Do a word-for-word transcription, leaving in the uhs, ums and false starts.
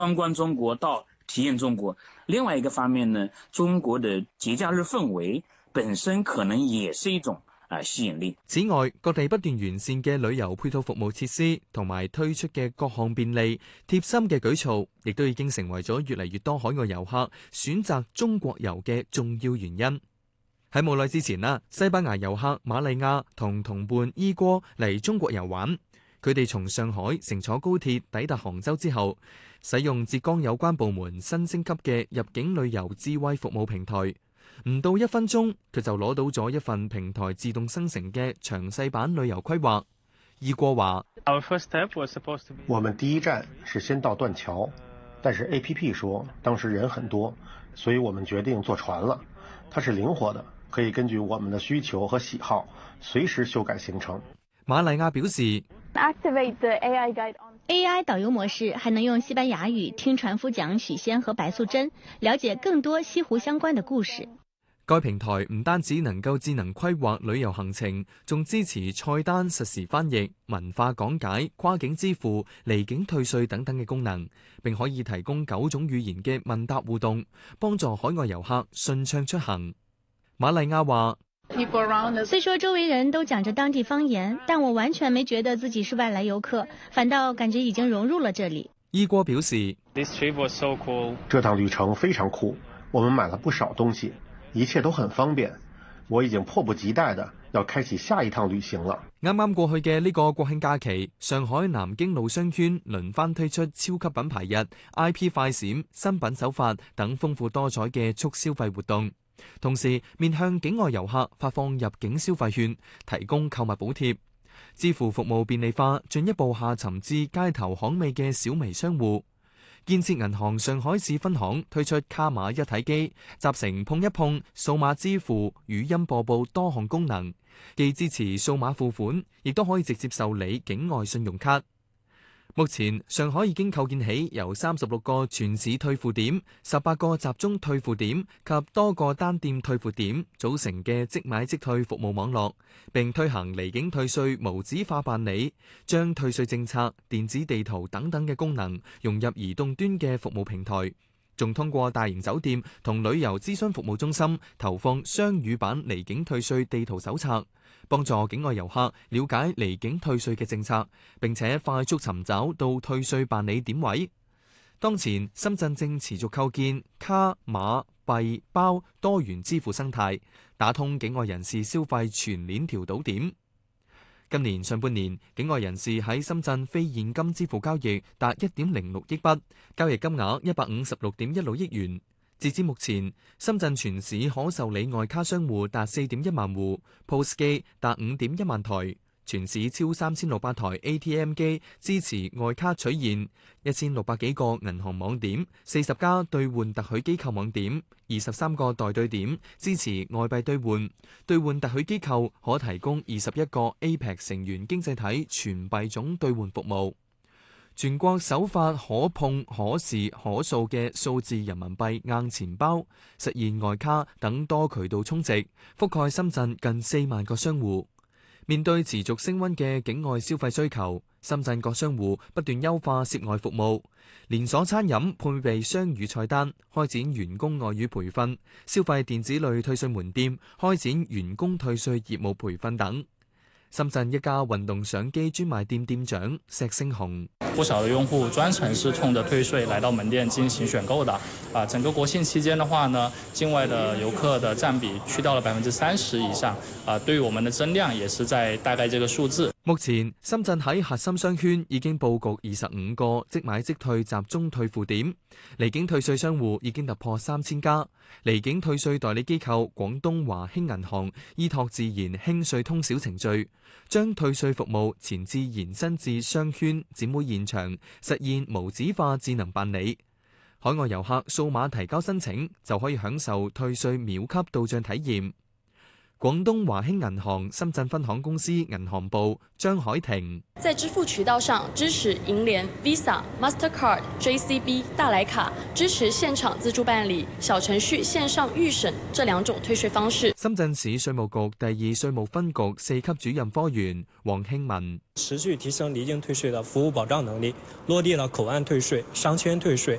參觀中國到體驗中國。另外一個方面呢，中國的節假日氛圍本身可能也是一種啊吸引力。 此外，各地不斷完善嘅旅遊配套服務設施同埋推出嘅各項便利貼心嘅舉措，亦都已經成為咗越嚟越多海外遊客選擇中國遊嘅重要原因。喺冇耐之前啦，西班牙遊客瑪麗亞同同伴伊哥嚟中國遊玩，佢哋從上海乘坐高鐵抵達杭州之後，使用浙江有關部門新升級嘅入境旅遊智慧服務平台，唔到一分鐘佢就攞到咗一份平台自動生成嘅詳細版旅遊規劃。伊哥話： 我們第一站是先到斷橋，但是 A P P 說當時人很多，所以我們決定坐船了。它是靈活的，可以根據我們的需求和喜好隨時修改行程。 瑪麗亞表示 Activate the A I guide on A I 導遊模式，還能用西班牙語聽船夫講許仙和白素貞，了解更多西湖相關的故事。 該平台唔單止能夠智能規劃旅遊行程，仲支持菜單實時翻譯、文化講解、跨境支付、離境退稅等等嘅功能，並可以提供九種語言嘅問答互動，幫助海外遊客順暢出行。瑪麗亞話： 雖說周圍人都講着當地方言，但我完全沒覺得自己是外來遊客，反倒感覺已經融入了這裡。 伊哥表示： This trip was so cool. 這趟旅程非常酷，我們買了不少東西，一切都很方便。我已經迫不及待的要開啟下一趟旅行了。 啱啱過去嘅呢個國慶假期，上海南京路商圈輪番推出超級品牌日、I P 快閃、新品首發等豐富多彩嘅促消費活動，同時面向境外遊客發放入境消費券，提供購物補貼。支付服務便利化進一步下沉至街頭巷尾嘅小微商戶。建設銀行上海市分行推出卡碼一體機，集成碰一碰、數碼支付、語音播報多項功能，既支持數碼付款，亦都可以直接受理境外信用卡。目前上海已經構建起由三十六個全市退付點、十八個集中退付點及多個單店退付點組成嘅即買即退服務網絡，並推行離境退稅無紙化辦理，將退稅政策、電子地圖等等嘅功能融入移動端嘅服務平台，仲通過大型酒店同旅遊諮詢服務中心投放雙語版離境退稅地圖手冊，幫助境外遊客了解離境退稅嘅政策，並且快速尋找到退稅辦理點位。當前深圳正持續構建卡碼幣包多元支付生態，打通境外人士消費全鏈條堵點。今年上半年，境外人士喺深圳非現金支付交易達一點零六億筆，交易金額一百五十六點一六億元。截至目前，深圳全市可受理外卡商戶達四點一萬戶 ，P O S 機達五點一萬台，全市超三千六百台 A T M 機支持外卡取現，一千六百幾個銀行網點，四十家兌換特許機構網點，二十三個代兌點支持外幣兌換，兌換特許機構可提供二十一個 A P E C 成員經濟體全幣種兌換服務。全國首發可碰可視可掃嘅數字人民幣硬錢包，實現外卡等多渠道充值，覆蓋深圳近四萬個商戶。面對持續升溫嘅境外消費需求，深圳各商戶不斷優化涉外服務，連鎖餐飲配備雙語菜單，開展員工外語培訓；消費電子類退稅門店開展員工退稅業務培訓等。深圳一家運動相機專賣店店長石星雄： 不少的用戶專程是衝着退稅來到門店進行選購的。啊，整個國慶期間的話呢，境外的遊客的佔比去到了百分之三十以上。啊，對於我們的增量也是在大概這個數字。 目前深圳喺核心商圈已經佈局二十五個即買即退集中退付點，離境退稅商戶已經突破三千家。離境退稅代理機構廣東華興銀行依託自然興稅通小程序，將退稅服務前置延伸至商圈、展會現場，實現無紙化智能辦理。海外遊客數碼提交申請就可以享受退稅秒級到賬體驗。 廣東華興銀行深圳分行公司銀行部張海婷： 在支付渠道上支持銀聯、Visa、Mastercard、J C B、大來卡，支持現場自助辦理、小程序線上預審這兩種退稅方式。 深圳市稅務局第二稅務分局四級主任科員黃慶文： 持續提升離境退稅的服務保障能力，落地了口岸退稅、商簽退稅、